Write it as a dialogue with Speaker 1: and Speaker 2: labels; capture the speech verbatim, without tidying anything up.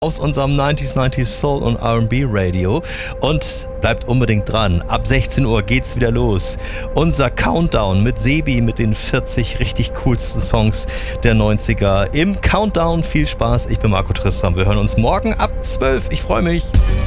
Speaker 1: aus unserem neunziger neunzig Soul und R and B Radio und bleibt unbedingt dran. Ab sechzehn Uhr geht's wieder los. Unser Countdown mit Sebi mit den vierzig richtig coolsten Songs der neunziger im Countdown. Viel Spaß, ich bin Marco Tristan. Wir hören uns morgen ab zwölf. Ich freue mich.